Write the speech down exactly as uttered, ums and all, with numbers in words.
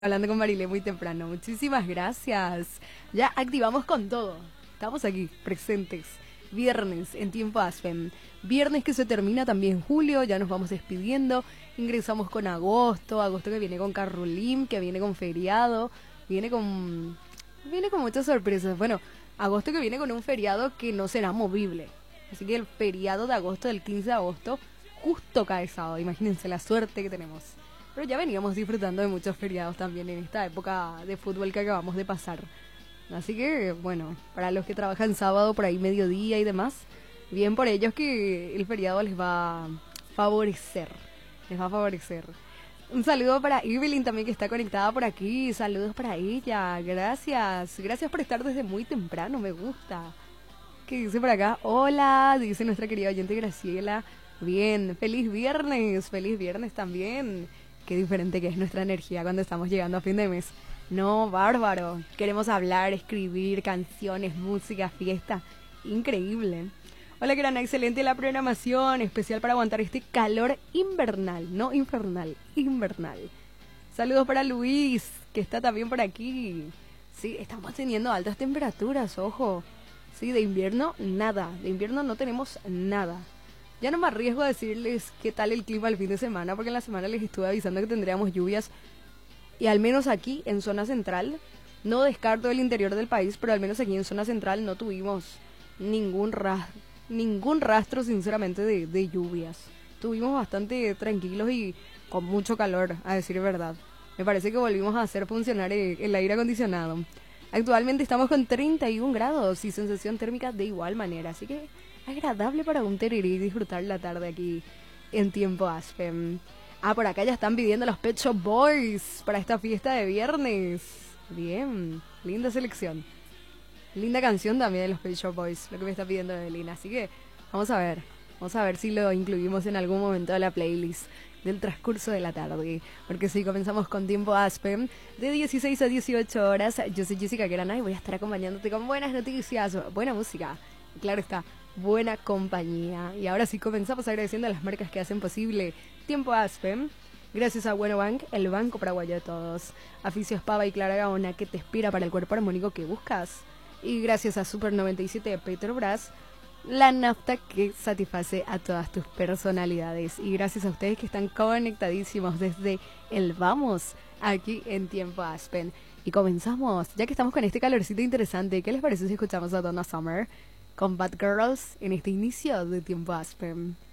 Hablando con Marilé muy temprano. Muchísimas gracias. Ya activamos con todo. Estamos aquí, presentes. Viernes en tiempo Aspen. Viernes que se termina también julio, ya nos vamos despidiendo. Ingresamos con agosto, agosto que viene con Carolín, que viene con feriado, viene con viene con muchas sorpresas. Bueno, agosto que viene con un feriado que no será movible. Así que el feriado de agosto, del quince de agosto, justo cae sábado. Imagínense la suerte que tenemos. Pero ya veníamos disfrutando de muchos feriados también en esta época de fútbol que acabamos de pasar. Así que, bueno, para los que trabajan sábado por ahí mediodía y demás, bien por ellos que el feriado les va a favorecer. Les va a favorecer. Un saludo para Evelyn también que está conectada por aquí. Saludos para ella. Gracias. Gracias por estar desde muy temprano. Me gusta. ¿Qué dice por acá? Hola, dice nuestra querida oyente Graciela. Bien, feliz viernes. Feliz viernes también. Qué diferente que es nuestra energía cuando estamos llegando a fin de mes. No, bárbaro. Queremos hablar, escribir, canciones, música, fiesta. Increíble. Hola, gran, excelente la programación, especial para aguantar este calor invernal, no infernal, invernal. Saludos para Luis, que está también por aquí. Sí, estamos teniendo altas temperaturas, ojo. Sí, de invierno, nada. De invierno no tenemos nada. Ya no me arriesgo a decirles qué tal el clima el fin de semana, porque en la semana les estuve avisando que tendríamos lluvias. Y al menos aquí, en zona central, no descarto el interior del país, pero al menos aquí en zona central no tuvimos ningún, ra ningún rastro, sinceramente, de, de lluvias. Tuvimos bastante tranquilos y con mucho calor, a decir verdad. Me parece que volvimos a hacer funcionar el, el aire acondicionado. Actualmente estamos con treinta y un grados y sensación térmica de igual manera, así que agradable para un tereré y disfrutar la tarde aquí en tiempo Aspen. Ah, por acá ya están pidiendo los Pet Shop Boys para esta fiesta de viernes. Bien, linda selección. Linda canción también de los Pet Shop Boys, lo que me está pidiendo Evelina. Así que vamos a ver, vamos a ver si lo incluimos en algún momento de la playlist del transcurso de la tarde. Porque sí, comenzamos con tiempo Aspen de dieciséis a dieciocho horas. Yo soy Jessica Grana y voy a estar acompañándote con buenas noticias, buena música. Claro está, buena compañía. Y ahora sí comenzamos agradeciendo a las marcas que hacen posible Tiempo Aspen. Gracias a Bueno Bank, el banco paraguayo de todos. Aficios Pava y Clara Gaona, que te inspira para el cuerpo armónico que buscas. Y gracias a Super noventa y siete de Petrobras, la nafta que satisface a todas tus personalidades. Y gracias a ustedes que están conectadísimos desde el Vamos, aquí en Tiempo Aspen. Y comenzamos, ya que estamos con este calorcito interesante. ¿Qué les parece si escuchamos a Donna Summer con Bad Girls en este inicio de Tiempo Aspen?